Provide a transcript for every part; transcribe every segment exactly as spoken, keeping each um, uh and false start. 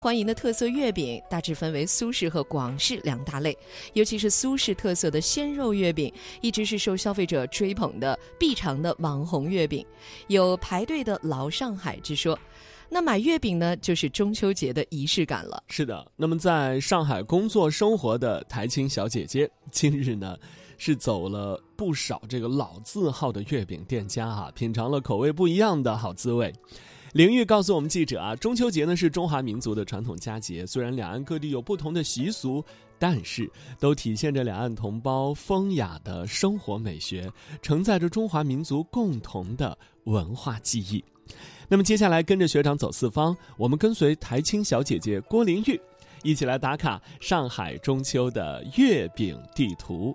欢迎的特色月饼大致分为苏式和广式两大类，尤其是苏式特色的鲜肉月饼，一直是受消费者追捧的必尝的网红月饼，有排队的老上海之说。那买月饼呢，就是中秋节的仪式感了。 是的，那么在上海工作生活的台青小姐姐，今日呢是走了不少这个老字号的月饼店家啊，品尝了口味不一样的好滋味。凌玉告诉我们记者啊，中秋节呢是中华民族的传统佳节，虽然两岸各地有不同的习俗，但是都体现着两岸同胞风雅的生活美学，承载着中华民族共同的文化记忆。那么接下来跟着学长走四方，我们跟随台青小姐姐郭凌玉一起来打卡上海中秋的月饼地图。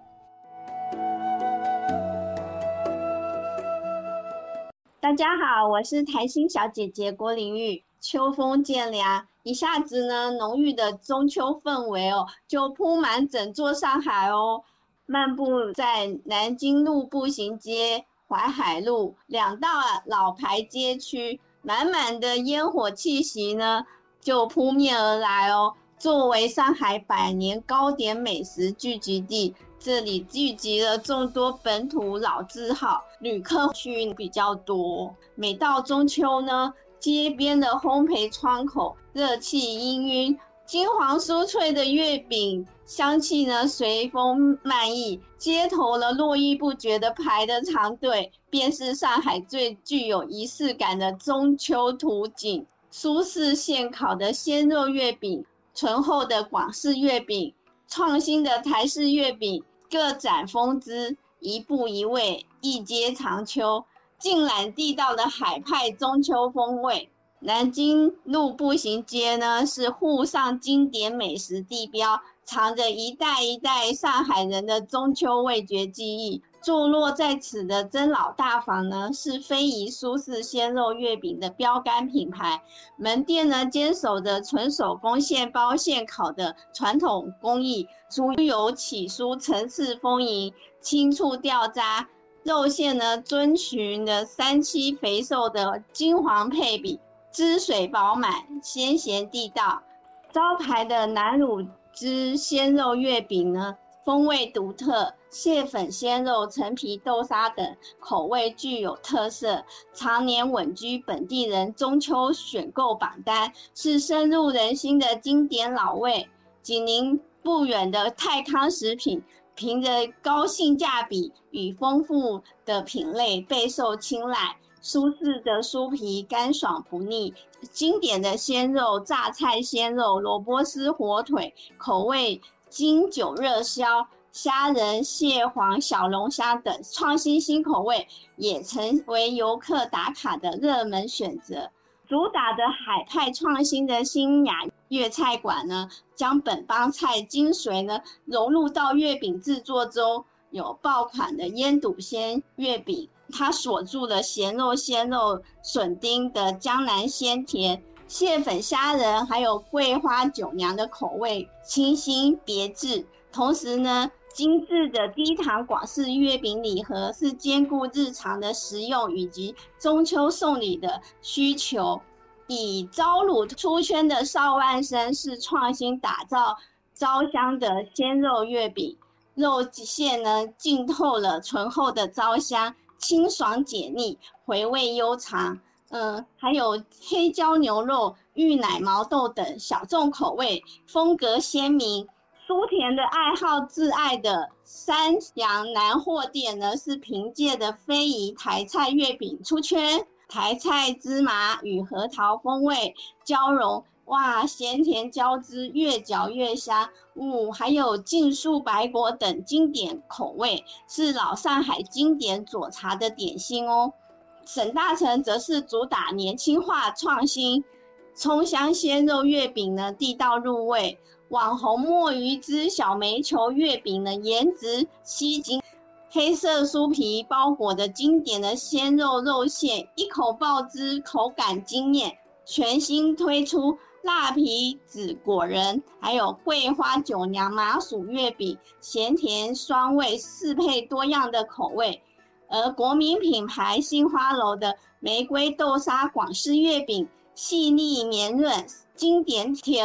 大家好，我是台青小姐姐郭凌玉。秋风渐凉，一下子呢，浓郁的中秋氛围哦，就铺满整座上海哦。漫步在南京路步行街、淮海路两大老牌街区，满满的烟火气息呢，就扑面而来哦。作为上海百年糕点美食聚集地，这里聚集了众多本土老字号，旅客区比较多。每到中秋呢，街边的烘焙窗口热气氤氲，金黄酥脆的月饼香气呢随风漫溢，街头了络绎不绝的排的长队，便是上海最具有仪式感的中秋图景。苏式现烤的鲜肉月饼，醇厚的广式月饼，创新的台式月饼，各展风姿，一步一味，一街长秋，尽览地道的海派中秋风味。南京路步行街呢，是沪上经典美食地标，藏着一代一代上海人的中秋味觉记忆。坐落在此的真老大坊呢，是非遗苏式鲜肉月饼的标杆品牌。门店呢，坚守着纯手工现包现烤的传统工艺，酥油起酥，层次丰盈，轻触掉渣。肉馅呢，遵循了三七肥瘦的金黄配比，汁水饱满，鲜咸地道。招牌的南乳汁鲜肉月饼呢，风味独特，蟹粉鲜肉、陈皮豆沙等口味具有特色，常年稳居本地人中秋选购榜单，是深入人心的经典老味。紧邻不远的泰康食品，凭着高性价比与丰富的品类备受青睐。舒适的酥皮干爽不腻，经典的鲜肉、榨菜鲜肉、萝卜丝火腿，口味经久热销，虾仁、蟹黄、小龙虾等创新新口味也成为游客打卡的热门选择。主打的海派创新的新雅粤菜馆呢，将本帮菜精髓呢融入到月饼制作中，有爆款的腌笃鲜月饼，它锁住了咸肉、鲜肉、笋丁的江南鲜甜，蟹粉虾仁还有桂花酒娘的口味清新别致。同时呢，精致的低糖广式月饼礼盒是兼顾日常的食用以及中秋送礼的需求。以招卤出圈的邵万生是创新打造招香的鲜肉月饼，肉馅呢浸透了醇厚的招香，清爽解腻，回味悠长。嗯，还有黑椒牛肉、芋奶毛豆等小众口味，风格鲜明。酥甜的爱好挚爱的三阳南货店呢，是凭借的非遗台菜月饼出圈，台菜芝麻与核桃风味交融，哇，咸甜交织，越嚼越香。嗯，还有净素白果等经典口味，是老上海经典佐茶的点心哦。沈大成则是主打年轻化创新，葱香鲜肉月饼呢地道入味，网红墨鱼汁小煤球月饼呢颜值吸睛，黑色酥皮包裹的经典的鲜肉肉馅，一口爆汁，口感惊艳。全新推出辣皮子果仁，还有桂花酒娘麻薯月饼，咸甜酸味适配多样的口味。而国民品牌杏花楼的玫瑰豆沙广式月饼细腻绵润， 经典甜